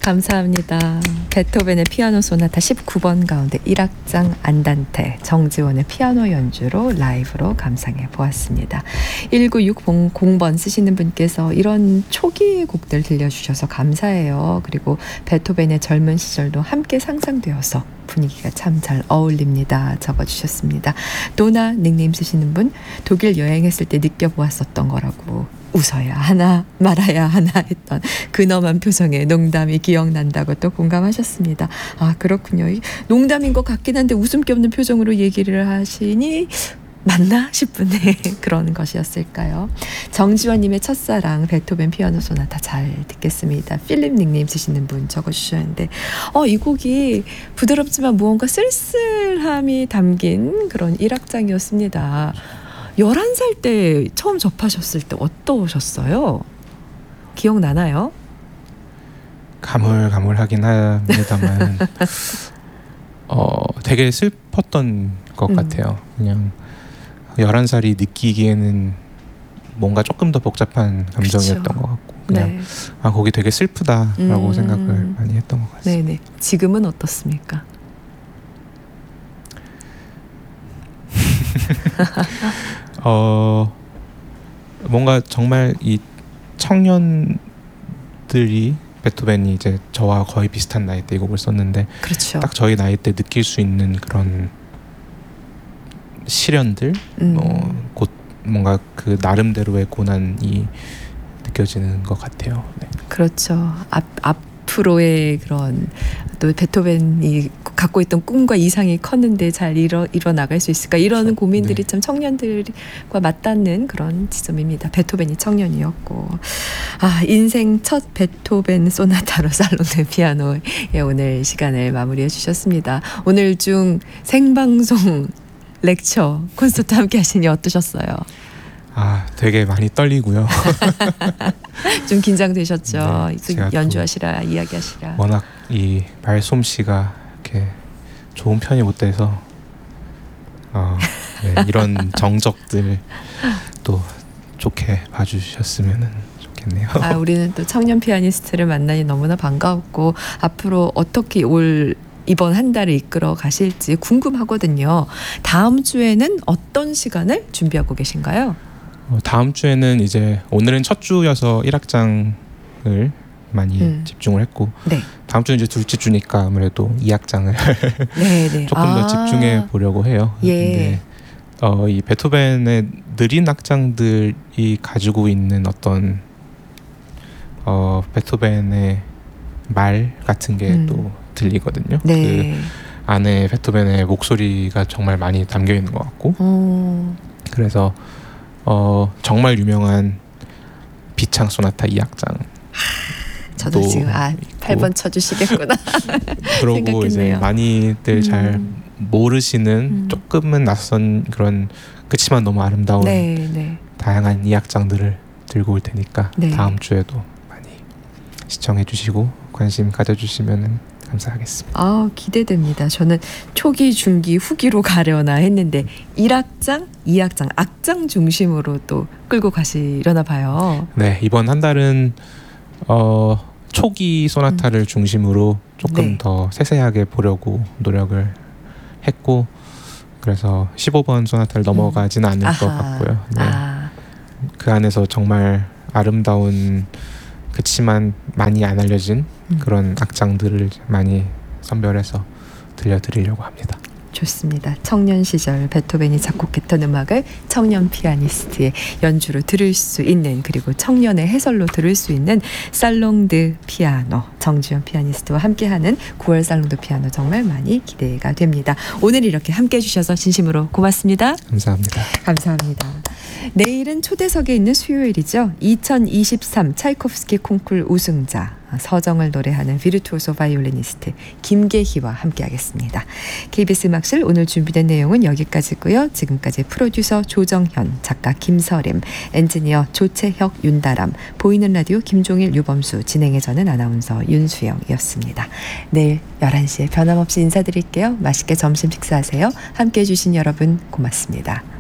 감사합니다. 베토벤의 피아노 소나타 19번 가운데 1악장 안단테 정지원의 피아노 연주로 라이브로 감상해 보았습니다. 1960번 쓰시는 분께서 이런 초기 곡들 들려주셔서 감사해요. 그리고 베토벤의 젊은 시절도 함께 상상되어서 분위기가 참 잘 어울립니다. 적어주셨습니다. 도나 닉네임 쓰시는 분, 독일 여행했을 때 느껴보았었던 거라고 웃어야 하나 말아야 하나 했던 근엄한 표정의 농담이 기억난다고 또 공감하셨습니다. 아, 그렇군요. 농담인 것 같긴 한데 웃음기 없는 표정으로 얘기를 하시니 맞나 싶은 그런 것이었을까요? 정지원님의 첫사랑 베토벤 피아노 소나타 잘 듣겠습니다. 필립 닉네임 쓰시는 분 적어주셨는데 이 곡이 부드럽지만 무언가 쓸쓸함이 담긴 그런 1악장이었습니다. 11살 때 처음 접하셨을 때 어떠셨어요? 기억나나요? 가물가물하긴 합니다만 되게 슬펐던 것 같아요. 그냥 11살이 느끼기에는 뭔가 조금 더 복잡한 감정이었던 그쵸. 것 같고 그냥 네. 거기 되게 슬프다라고 생각을 많이 했던 것 같습니다. 네네. 지금은 어떻습니까? 뭔가 정말 이 청년들이 베토벤이 이제 저와 거의 비슷한 나이 때 이 곡을 썼는데 그렇죠. 딱 저희 나이 때 느낄 수 있는 그런 시련들 곧 뭔가 그 나름대로의 고난이 느껴지는 것 같아요. 네. 그렇죠. 앞으로의 그런 또 베토벤이 갖고 있던 꿈과 이상이 컸는데 잘 이뤄나갈 수 있을까 이런 그렇죠. 고민들이 네. 참 청년들과 맞닿는 그런 지점입니다. 베토벤이 청년이었고 인생 첫 베토벤 소나타로 살롱드 피아노에 오늘 시간을 마무리해 주셨습니다. 오늘 중 생방송 렉처 콘서트 함께 하시니 어떠셨어요? 되게 많이 떨리고요. 좀 긴장되셨죠? 네, 제가 연주하시라 이야기하시라. 워낙 이 말솜씨가 이렇게 좋은 편이 못 돼서 네, 이런 정적들 또 좋게 봐주셨으면 좋겠네요. 우리는 또 청년 피아니스트를 만나니 너무나 반가웠고 앞으로 어떻게 이번 한 달을 이끌어 가실지 궁금하거든요. 다음 주에는 어떤 시간을 준비하고 계신가요? 다음 주에는 이제 오늘은 첫 주여서 1악장을 많이 집중을 했고 네. 다음 주는 이제 둘째 주니까 아무래도 2악장을 네네. 조금 더 집중해 보려고 해요. 예. 근데 이 베토벤의 느린 악장들이 가지고 있는 어떤 베토벤의 말 같은 게 또 들리거든요. 네. 그 안에 베토벤의 목소리가 정말 많이 담겨 있는 것 같고 그래서 정말 유명한 비창 소나타 2악장 저도 지금 8번 쳐주시겠구나 그러고 이제 많이들 잘 모르시는 조금은 낯선 그런 그치만 너무 아름다운 네. 다양한 2악장들을 들고 올 테니까 네. 다음 주에도 많이 시청해 주시고 관심 가져주시면 감사하겠습니다. 기대됩니다. 저는 초기, 중기, 후기로 가려나 했는데 1악장, 2악장, 악장 중심으로 또 끌고 가시려나 봐요. 네, 이번 한 달은 초기 소나타를 중심으로 조금 네. 더 세세하게 보려고 노력을 했고 그래서 15번 소나타를 넘어가지는 않을 것 같고요. 네. 그 안에서 정말 아름다운 그치만 많이 안 알려진 그런 악장들을 많이 선별해서 들려드리려고 합니다. 좋습니다. 청년 시절 베토벤이 작곡했던 음악을 청년 피아니스트의 연주로 들을 수 있는 그리고 청년의 해설로 들을 수 있는 살롱드 피아노 정지원 피아니스트와 함께하는 9월 살롱드 피아노 정말 많이 기대가 됩니다. 오늘 이렇게 함께해 주셔서 진심으로 고맙습니다. 감사합니다. 감사합니다. 내일은 초대석에 있는 수요일이죠. 2023 차이코프스키 콩쿨 우승자 서정을 노래하는 비르투오소 바이올리니스트 김계희와 함께하겠습니다. KBS 음악실 오늘 준비된 내용은 여기까지고요. 지금까지 프로듀서 조정현, 작가 김서림, 엔지니어 조채혁, 윤다람, 보이는 라디오 김종일, 유범수, 진행해 저는 아나운서 윤수영이었습니다. 내일 11시에 변함없이 인사드릴게요. 맛있게 점심 식사하세요. 함께해 주신 여러분 고맙습니다.